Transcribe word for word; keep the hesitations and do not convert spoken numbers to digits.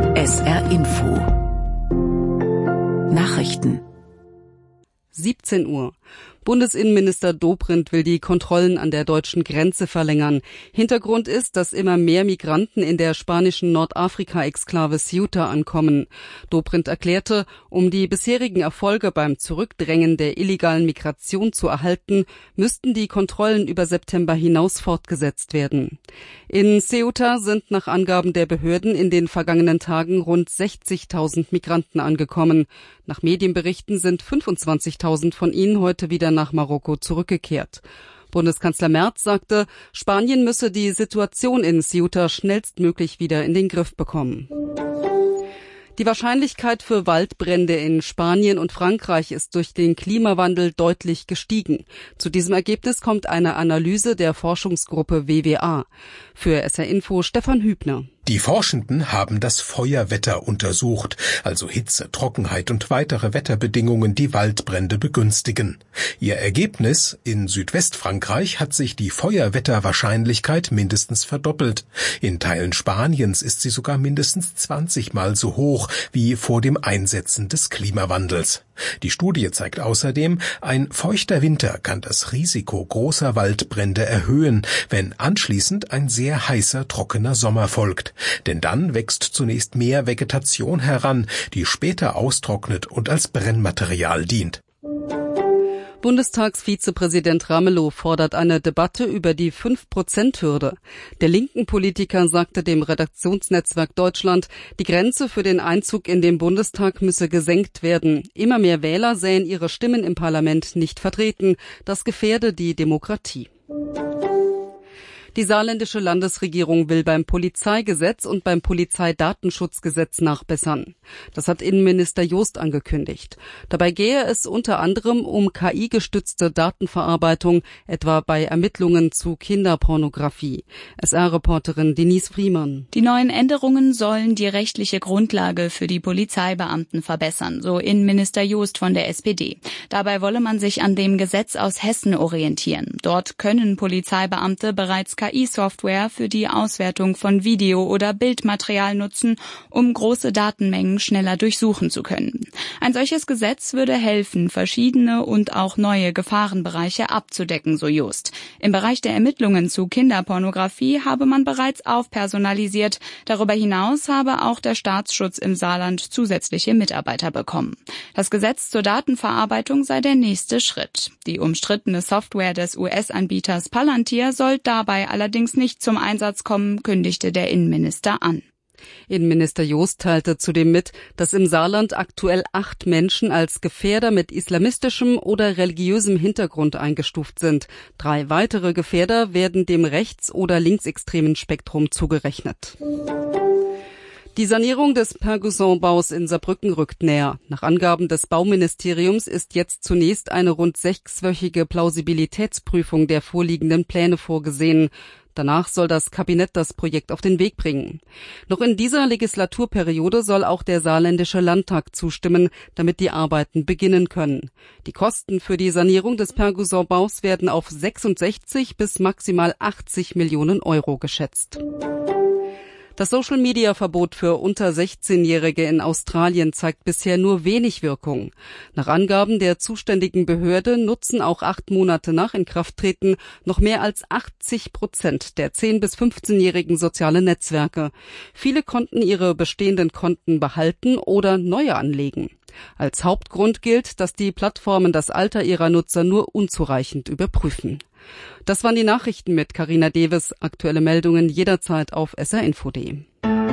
S R Info Nachrichten siebzehn Uhr. Bundesinnenminister Dobrindt will die Kontrollen an der deutschen Grenze verlängern. Hintergrund ist, dass immer mehr Migranten in der spanischen Nordafrika-Exklave Ceuta ankommen. Dobrindt erklärte, um die bisherigen Erfolge beim Zurückdrängen der illegalen Migration zu erhalten, müssten die Kontrollen über September hinaus fortgesetzt werden. In Ceuta sind nach Angaben der Behörden in den vergangenen Tagen rund sechzigtausend Migranten angekommen. Nach Medienberichten sind fünfundzwanzigtausend von ihnen heute wieder nach Marokko zurückgekehrt. Bundeskanzler Merz sagte, Spanien müsse die Situation in Ceuta schnellstmöglich wieder in den Griff bekommen. Die Wahrscheinlichkeit für Waldbrände in Spanien und Frankreich ist durch den Klimawandel deutlich gestiegen. Zu diesem Ergebnis kommt eine Analyse der Forschungsgruppe W W A. Für S R Info Stefan Hübner. Die Forschenden haben das Feuerwetter untersucht, also Hitze, Trockenheit und weitere Wetterbedingungen, die Waldbrände begünstigen. Ihr Ergebnis: In Südwestfrankreich hat sich die Feuerwetterwahrscheinlichkeit mindestens verdoppelt. In Teilen Spaniens ist sie sogar mindestens zwanzig Mal so hoch wie vor dem Einsetzen des Klimawandels. Die Studie zeigt außerdem, ein feuchter Winter kann das Risiko großer Waldbrände erhöhen, wenn anschließend ein sehr heißer, trockener Sommer folgt. Denn dann wächst zunächst mehr Vegetation heran, die später austrocknet und als Brennmaterial dient. Bundestagsvizepräsident Ramelow fordert eine Debatte über die fünf Prozent Hürde. Der linken Politiker sagte dem Redaktionsnetzwerk Deutschland, die Grenze für den Einzug in den Bundestag müsse gesenkt werden. Immer mehr Wähler sähen ihre Stimmen im Parlament nicht vertreten. Das gefährde die Demokratie. Die saarländische Landesregierung will beim Polizeigesetz und beim Polizeidatenschutzgesetz nachbessern. Das hat Innenminister Jost angekündigt. Dabei gehe es unter anderem um K I-gestützte Datenverarbeitung, etwa bei Ermittlungen zu Kinderpornografie. S R-Reporterin Denise Friemann. Die neuen Änderungen sollen die rechtliche Grundlage für die Polizeibeamten verbessern, so Innenminister Jost von der S P D. Dabei wolle man sich an dem Gesetz aus Hessen orientieren. Dort können Polizeibeamte bereits K I-Software für die Auswertung von Video- oder Bildmaterial nutzen, um große Datenmengen schneller durchsuchen zu können. Ein solches Gesetz würde helfen, verschiedene und auch neue Gefahrenbereiche abzudecken, so Jost. Im Bereich der Ermittlungen zu Kinderpornografie habe man bereits aufpersonalisiert. Darüber hinaus habe auch der Staatsschutz im Saarland zusätzliche Mitarbeiter bekommen. Das Gesetz zur Datenverarbeitung sei der nächste Schritt. Die umstrittene Software des U S-Anbieters Palantir soll dabei allerdings nicht zum Einsatz kommen, kündigte der Innenminister an. Innenminister Jost teilte zudem mit, dass im Saarland aktuell acht Menschen als Gefährder mit islamistischem oder religiösem Hintergrund eingestuft sind. Drei weitere Gefährder werden dem rechts- oder linksextremen Spektrum zugerechnet. Die Sanierung des Perguson-Baus in Saarbrücken rückt näher. Nach Angaben des Bauministeriums ist jetzt zunächst eine rund sechswöchige Plausibilitätsprüfung der vorliegenden Pläne vorgesehen. Danach soll das Kabinett das Projekt auf den Weg bringen. Noch in dieser Legislaturperiode soll auch der saarländische Landtag zustimmen, damit die Arbeiten beginnen können. Die Kosten für die Sanierung des Perguson-Baus werden auf sechsundsechzig bis maximal achtzig Millionen Euro geschätzt. Das Social-Media-Verbot für unter sechzehnjährige in Australien zeigt bisher nur wenig Wirkung. Nach Angaben der zuständigen Behörde nutzen auch acht Monate nach Inkrafttreten noch mehr als achtzig Prozent der zehn- bis fünfzehnjährigen soziale Netzwerke. Viele konnten ihre bestehenden Konten behalten oder neue anlegen. Als Hauptgrund gilt, dass die Plattformen das Alter ihrer Nutzer nur unzureichend überprüfen. Das waren die Nachrichten mit Carina Deves. Aktuelle Meldungen jederzeit auf s r info punkt d e.